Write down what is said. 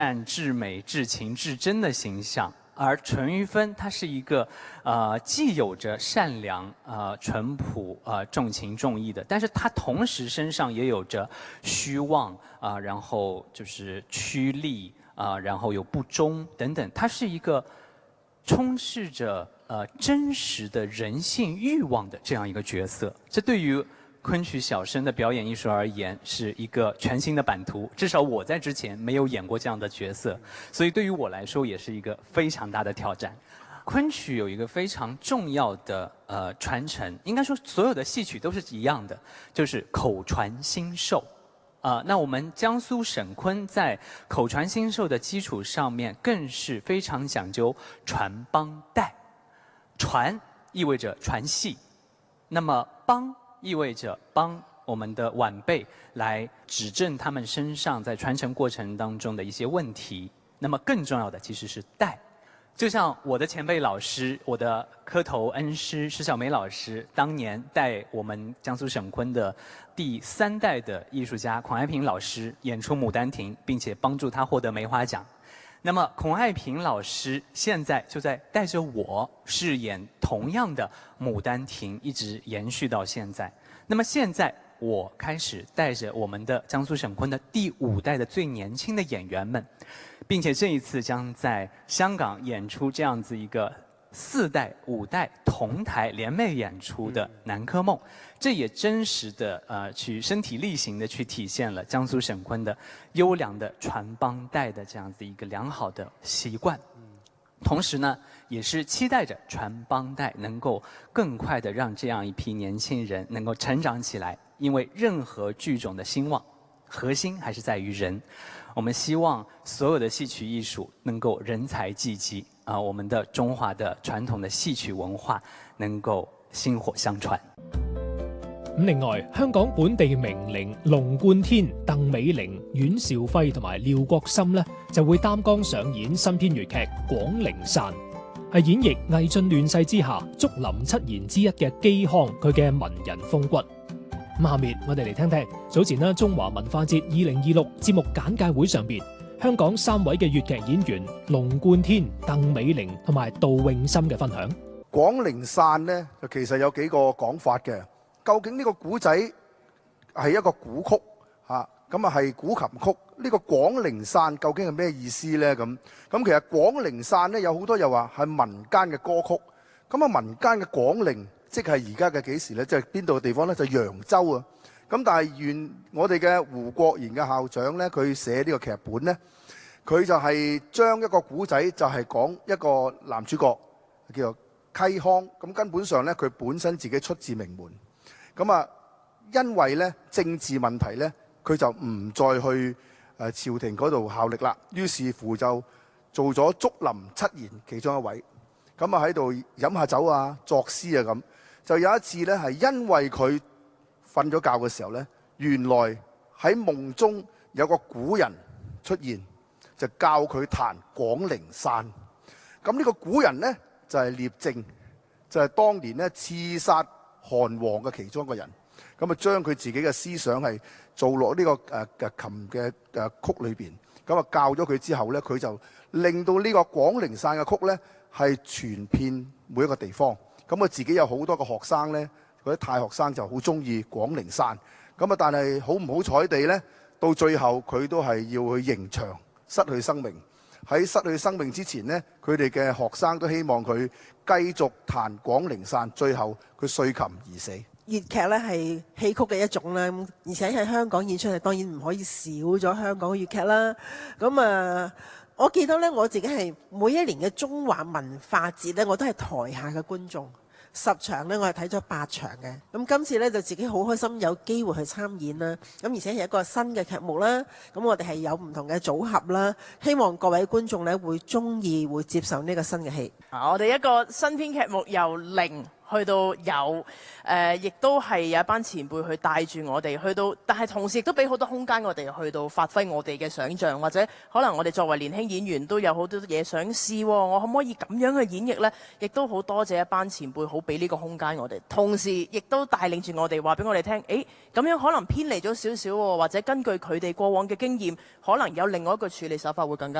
善、至美、至情、至真的形象。而淳于芬他是一个既有着善良淳朴重情重义的，但是他同时身上也有着虚妄然后就是趋利然后有不忠等等，他是一个充斥着真实的人性欲望的这样一个角色。这对于昆曲小生的表演艺术而言是一个全新的版图，至少我在之前没有演过这样的角色，所以对于我来说也是一个非常大的挑战。昆曲有一个非常重要的传承，应该说所有的戏曲都是一样的，就是口传心授。那我们江苏省昆在口传心授的基础上面，更是非常讲究传帮带。传意味着传戏，那么帮意味着帮我们的晚辈来指正他们身上在传承过程当中的一些问题。那么更重要的其实是带，就像我的前辈老师，我的磕头恩师施小梅老师，当年带我们江苏省昆的第3代的艺术家孔爱萍老师演出《牡丹亭》，并且帮助他获得梅花奖。那么孔爱萍老师现在就在带着我饰演同样的《牡丹亭》，一直延续到现在。那么现在我开始带着我们的江苏省昆的第5代的最年轻的演员们，并且这一次将在香港演出这样子一个4代、5代同台联袂演出的《南柯梦》，这也真实的去身体力行的去体现了江苏省昆的优良的传帮带的这样子一个良好的习惯。同时呢，也是期待着传帮带能够更快的让这样一批年轻人能够成长起来，因为任何剧种的兴旺，核心还是在于人。我们希望所有的戏曲艺术能够人才济济我们的中华的傳統的戲曲文化能夠薪火相傳。 另外，香港本地名伶龍貫天、鄧美玲、阮兆輝同埋廖國森呢，就會擔綱上演新編粵劇《廣陵散》，係演繹魏晉亂世之下竹林七賢之一嘅嵇康佢嘅文人風骨。咁下面我哋嚟聽聽早前呢中華文化節2026節目簡介會上邊，香港3位嘅粵劇演員龍貫天、鄧美玲同埋杜詠琛嘅分享。 廣陵散呢，就其實有幾個講法嘅。究竟呢個古仔係一個古曲咁啊係古琴曲，呢個廣陵散究竟係咩意思呢？咁其實廣陵散呢，有好多又話係民間嘅歌曲。咁啊民間嘅廣陵即係而家嘅幾時呢？即係邊度嘅地方呢？就揚州啊。咁但係我哋嘅胡國賢嘅校長呢，佢寫呢個劇本呢，佢就係將一個古仔就係講一個男主角叫做嵇康。咁根本上呢，佢本身自己出自名門。咁啊，因為咧政治問題咧，佢就唔再去朝廷嗰度效力啦。於是乎就做咗竹林七賢其中一位。咁啊喺度飲下酒啊，作詩啊咁。就有一次咧，係因為佢瞓咗覺嘅時候咧，原來喺夢中有個古人出現，就教佢彈廣陵散。咁呢個古人咧就係聶政，就係當年咧刺殺韓王嘅其中一個人，咁啊將佢自己嘅思想係做落呢個琴嘅曲裏邊，咁啊教咗佢之後呢，佢就令到呢個廣陵散嘅曲呢係傳遍每一個地方。咁佢自己有好多個學生呢，嗰啲太學生就好中意廣陵散。咁啊，但係好唔好彩地呢，到最後佢都係要去刑場，失去生命。喺失去生命之前呢，佢哋嘅學生都希望佢繼續彈廣陵散，最後佢碎琴而死。 粵劇咧係戲曲嘅一種啦，而且喺香港演出係當然唔可以少咗香港嘅粵劇啦。咁我記得咧我自己係每一年嘅中華文化節咧，我都係台下嘅觀眾。10場咧，我係睇咗8場嘅。咁今次咧就自己好開心有機會去參演啦。咁而且係一個新嘅劇目啦。咁我哋係有唔同嘅組合啦。希望各位觀眾咧會中意，會接受呢個新嘅戲。 我哋一個新編劇目由零去到有亦都係有一班前輩去帶住我哋去到，但係同時亦都俾好多空間我哋去到發揮我哋嘅想像，或者可能我哋作為年輕演員都有好多嘢想試喎，我可唔可以咁樣去演繹呢？亦都好多謝一班前輩好俾呢個空間我哋，同時亦都帶領住我哋話俾我哋聽，誒咁樣可能偏離咗少少喎，或者根據佢哋過往嘅經驗，可能有另外一個處理手法會更加